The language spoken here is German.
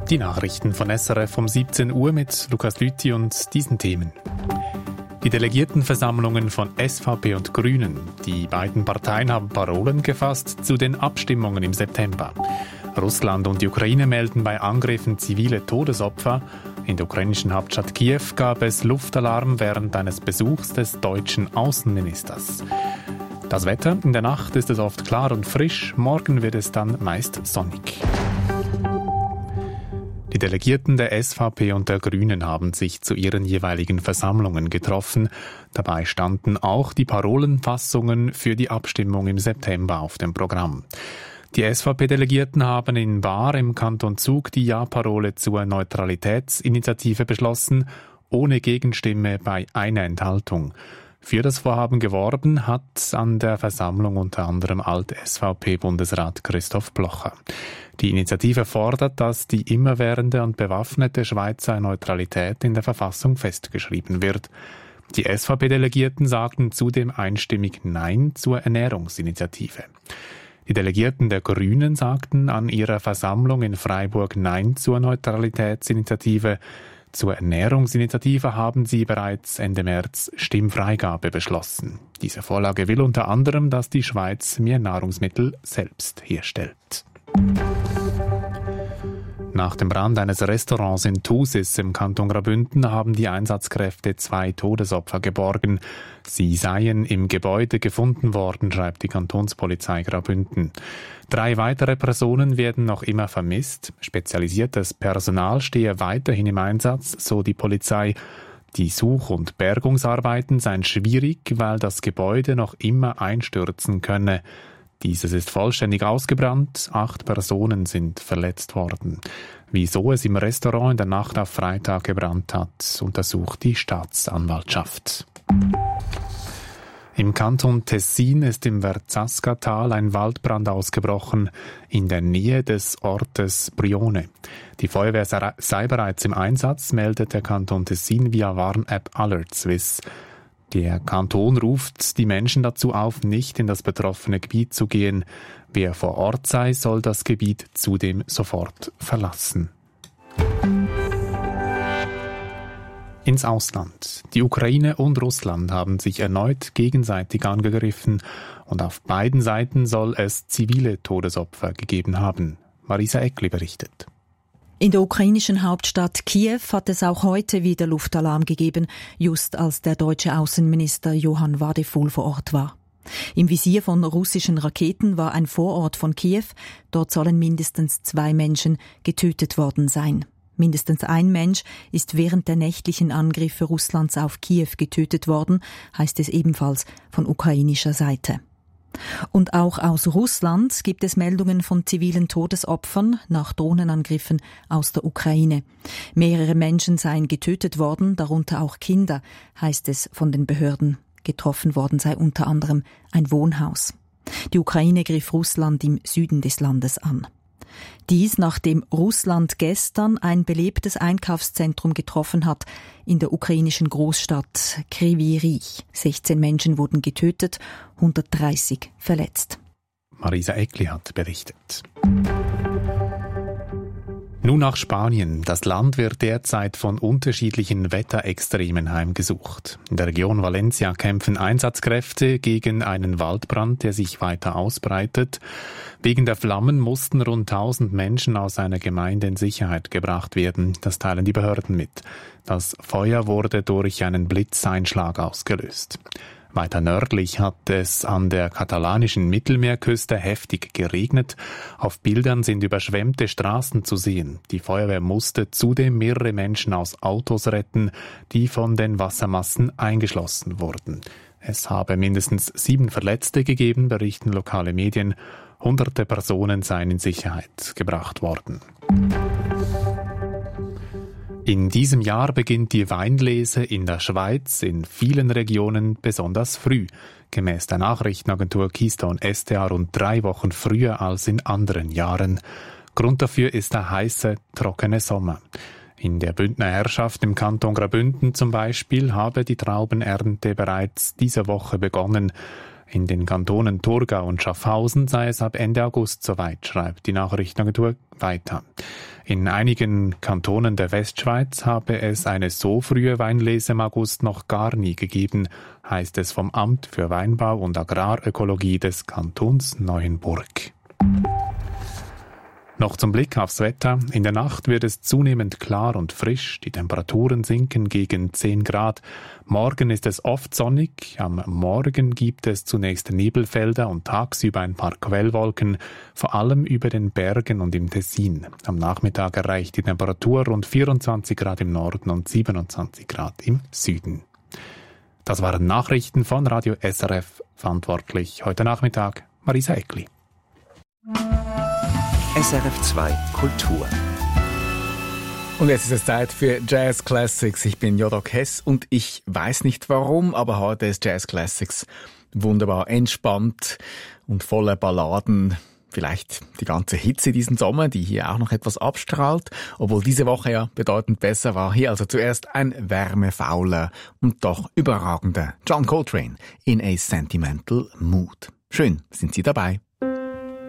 Die Nachrichten von SRF um 17 Uhr mit Lukas Lüthi und diesen Themen. Die Delegiertenversammlungen von SVP und Grünen. Die beiden Parteien haben Parolen gefasst zu den Abstimmungen im September. Russland und die Ukraine melden bei Angriffen zivile Todesopfer. In der ukrainischen Hauptstadt Kiew gab es Luftalarm während eines Besuchs des deutschen Außenministers. Das Wetter: In der Nacht ist es oft klar und frisch, morgen wird es dann meist sonnig. Die Delegierten der SVP und der Grünen haben sich zu ihren jeweiligen Versammlungen getroffen. Dabei standen auch die Parolenfassungen für die Abstimmung im September auf dem Programm. Die SVP-Delegierten haben in Baar im Kanton Zug die Ja-Parole zur Neutralitätsinitiative beschlossen, ohne Gegenstimme bei einer Enthaltung. Für das Vorhaben geworben hat an der Versammlung unter anderem Alt-SVP-Bundesrat Christoph Blocher. Die Initiative fordert, dass die immerwährende und bewaffnete Schweizer Neutralität in der Verfassung festgeschrieben wird. Die SVP-Delegierten sagten zudem einstimmig Nein zur Ernährungsinitiative. Die Delegierten der Grünen sagten an ihrer Versammlung in Freiburg Nein zur Neutralitätsinitiative. Zur Ernährungsinitiative haben sie bereits Ende März Stimmfreigabe beschlossen. Diese Vorlage will unter anderem, dass die Schweiz mehr Nahrungsmittel selbst herstellt. Nach dem Brand eines Restaurants in Thusis im Kanton Graubünden haben die Einsatzkräfte 2 Todesopfer geborgen. Sie seien im Gebäude gefunden worden, schreibt die Kantonspolizei Graubünden. 3 weitere Personen werden noch immer vermisst. Spezialisiertes Personal stehe weiterhin im Einsatz, so die Polizei. Die Such- und Bergungsarbeiten seien schwierig, weil das Gebäude noch immer einstürzen könne. Dieses ist vollständig ausgebrannt, 8 Personen sind verletzt worden. Wieso es im Restaurant in der Nacht auf Freitag gebrannt hat, untersucht die Staatsanwaltschaft. Im Kanton Tessin ist im Verzasca-Tal ein Waldbrand ausgebrochen, in der Nähe des Ortes Brione. Die Feuerwehr sei bereits im Einsatz, meldet der Kanton Tessin via Warn-App Alert Swiss. Der Kanton ruft die Menschen dazu auf, nicht in das betroffene Gebiet zu gehen. Wer vor Ort sei, soll das Gebiet zudem sofort verlassen. Ins Ausland. Die Ukraine und Russland haben sich erneut gegenseitig angegriffen und auf beiden Seiten soll es zivile Todesopfer gegeben haben. Marisa Eckli berichtet. In der ukrainischen Hauptstadt Kiew hat es auch heute wieder Luftalarm gegeben, just als der deutsche Außenminister Johann Wadephul vor Ort war. Im Visier von russischen Raketen war ein Vorort von Kiew. Dort sollen mindestens 2 Menschen getötet worden sein. Mindestens ein Mensch ist während der nächtlichen Angriffe Russlands auf Kiew getötet worden, heißt es ebenfalls von ukrainischer Seite. Und auch aus Russland gibt es Meldungen von zivilen Todesopfern nach Drohnenangriffen aus der Ukraine. Mehrere Menschen seien getötet worden, darunter auch Kinder, heißt es von den Behörden. Getroffen worden sei unter anderem ein Wohnhaus. Die Ukraine griff Russland im Süden des Landes an. Dies, nachdem Russland gestern ein belebtes Einkaufszentrum getroffen hat in der ukrainischen Großstadt Kryvyi Rih. 16 Menschen wurden getötet, 130 verletzt. Marisa Eckli hat berichtet. Nun nach Spanien. Das Land wird derzeit von unterschiedlichen Wetterextremen heimgesucht. In der Region Valencia kämpfen Einsatzkräfte gegen einen Waldbrand, der sich weiter ausbreitet. Wegen der Flammen mussten rund 1000 Menschen aus einer Gemeinde in Sicherheit gebracht werden. Das teilen die Behörden mit. Das Feuer wurde durch einen Blitzeinschlag ausgelöst. Weiter nördlich hat es an der katalanischen Mittelmeerküste heftig geregnet. Auf Bildern sind überschwemmte Straßen zu sehen. Die Feuerwehr musste zudem mehrere Menschen aus Autos retten, die von den Wassermassen eingeschlossen wurden. Es habe mindestens 7 Verletzte gegeben, berichten lokale Medien. Hunderte Personen seien in Sicherheit gebracht worden. In diesem Jahr beginnt die Weinlese in der Schweiz in vielen Regionen besonders früh. Gemäß der Nachrichtenagentur Keystone SDA rund 3 Wochen früher als in anderen Jahren. Grund dafür ist der heiße, trockene Sommer. In der Bündner Herrschaft im Kanton Graubünden zum Beispiel habe die Traubenernte bereits diese Woche begonnen. In den Kantonen Thurgau und Schaffhausen sei es ab Ende August soweit, schreibt die Nachrichtenagentur weiter. In einigen Kantonen der Westschweiz habe es eine so frühe Weinlese im August noch gar nie gegeben, heisst es vom Amt für Weinbau und Agrarökologie des Kantons Neuenburg. Noch zum Blick aufs Wetter. In der Nacht wird es zunehmend klar und frisch. Die Temperaturen sinken gegen 10 Grad. Morgen ist es oft sonnig. Am Morgen gibt es zunächst Nebelfelder und tagsüber ein paar Quellwolken, vor allem über den Bergen und im Tessin. Am Nachmittag erreicht die Temperatur rund 24 Grad im Norden und 27 Grad im Süden. Das waren Nachrichten von Radio SRF. Verantwortlich heute Nachmittag Marisa Eckli. SRF 2 Kultur. Und jetzt ist es Zeit für Jazz Classics. Ich bin Jodok Hess und ich weiß nicht warum, aber heute ist Jazz Classics wunderbar entspannt und voller Balladen. Vielleicht die ganze Hitze diesen Sommer, die hier auch noch etwas abstrahlt, obwohl diese Woche ja bedeutend besser war. Hier also zuerst ein wärmefauler und doch überragender John Coltrane in A Sentimental Mood. Schön, sind Sie dabei.